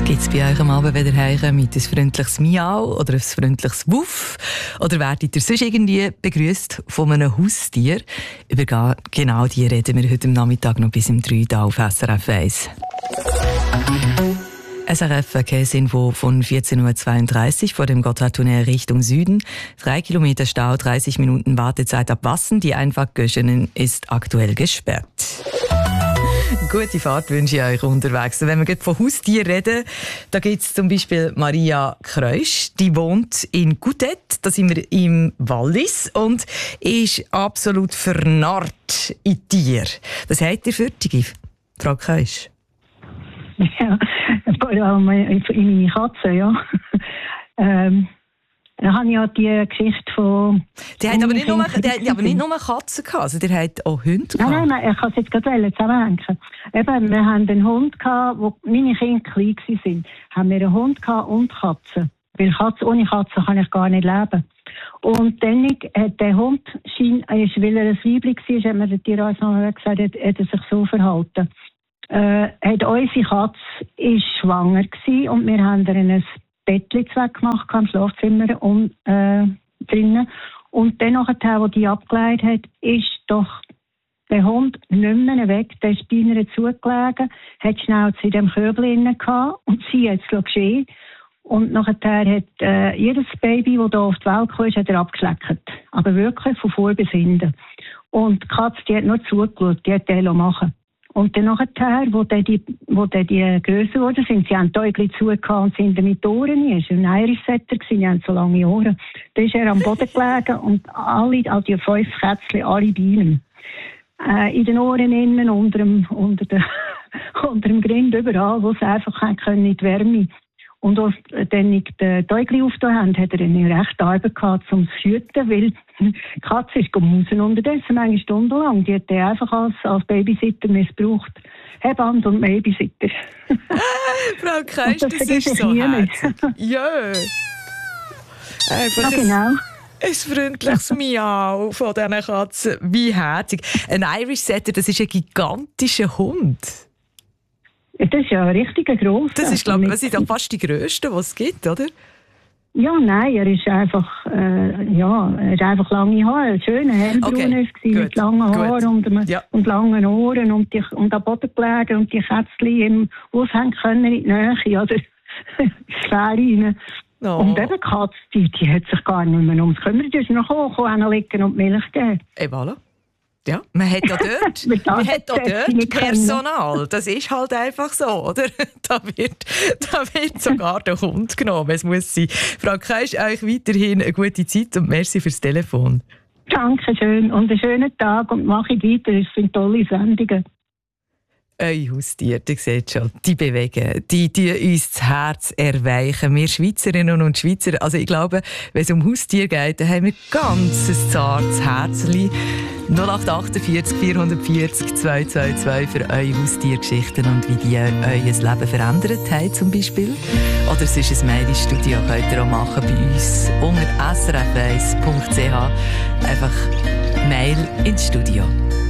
Was gibt es bei euch am Abend, wenn ihr heimkommt? Ein freundliches Miau oder ein freundliches Wuff? Oder werdet ihr sonst irgendwie begrüßt von einem Haustier? Über genau die reden wir heute Nachmittag noch bis um 3 Uhr auf SRF 1. SRF Verkehrsinfo von 14.32 Uhr vor dem Gotthardtunnel Richtung Süden. 3 Kilometer Stau, 30 Minuten Wartezeit ab Wassen. Die Einfahrt Göschenen ist aktuell gesperrt. Gute Fahrt wünsche ich euch unterwegs. Wenn wir von Haustieren reden, da gibt es zum Beispiel Maria Kreusch. Die wohnt in Goutet, da sind wir im Wallis, und ist absolut vernarrt in Tiere. Was habt ihr für Tiere, Frau Kreusch? Ja, in meine Katze, ja. Da habe ich ja die Geschichte von... Die haben aber nicht nur Katzen gehabt, also die haben auch Hunde gehabt. Nein, ich kann es jetzt gerade zusammenhängen. Eben, wir haben einen Hund gehabt, wo meine Kinder klein waren. Haben wir einen Hund gehabt und Katzen. Weil ohne Katzen kann ich gar nicht leben. Und dann hat der Hund, weil er ein Weibchen war, hat mir der Tierarzt noch gesagt, hat er sich so verhalten. Hat unsere Katze ist schwanger gewesen, und wir haben ihr ein Bettchen weggemacht im Schlafzimmer drinnen. Und dann nachher, wo die abgelegt hat, ist doch der Hund nicht mehr weg. Der ist bei ihr zugelegen, hat schnell in dem Körbchen innen gehabt und sie hat es geschehen. Und nachher hat jedes Baby, das hier auf die Welt kam, hat er abgeschleckt. Aber wirklich von vor bis hinten. Und die Katze, die hat nur zugeschaut, die hat den machen. Und dann nachher, wo die grösser wurden, sie haben die Äugel zugehört und sind mit Ohren. Er war ein Irish-Setter, die haben so lange Ohren. Da ist er am Boden gelegen und all die 5 Kätzchen, alle bei ihm. In den Ohren innen, unter dem Grind, überall, wo sie einfach können, in die Wärme. Und als dann die Äugel aufgetan haben, hat er eine rechte Arbeit gehabt, um zu hüten, weil die Katze ist gemausen unterdessen, eine Stunde lang. Die hat er einfach als Babysitter missbraucht. Hebamme und Babysitter. Frau Kreusch, das ist so herzig. Ja. Einfach genau. Ein freundliches Miau von diesen Katzen. Wie herzig. Ein Irish Setter, das ist ein gigantischer Hund. Das ist ja ein richtiger grosser. Das ist, glaube ich, fast die grösste, die es gibt, oder? Ja, nein, er ist einfach, lange Haare, schöne hellbraun mit langen Haaren und langen Ohren und am Boden gelegen und die Kätzchen, die es haben können, in die Nähe, oder Sphäre rein. Oh. Und eben die Katze, die hat sich gar nicht mehr ums kümmern, die ist noch hochgekommen, liegen und Milch geben. Voilà. Ja, man hat ja dort Personal. Das ist halt einfach so, oder? Da wird sogar der Hund genommen. Es muss sein. Frau Kreusch, euch weiterhin eine gute Zeit und merci fürs Telefon. Dankeschön und einen schönen Tag und mache weiter. Es sind tolle Sendungen. Eure Haustiere, ihr seht schon, die bewegen, die uns das Herz erweichen. Wir Schweizerinnen und Schweizer, also ich glaube, wenn es um Haustiere geht, dann haben wir ganz ein zartes Herzchen. 0848 440 222 für eure Haustiergeschichten und wie die euer Leben verändert haben zum Beispiel. Oder sonst ein Mail ins Studio könnt ihr auch machen bei uns unter srf1.ch. Einfach Mail ins Studio.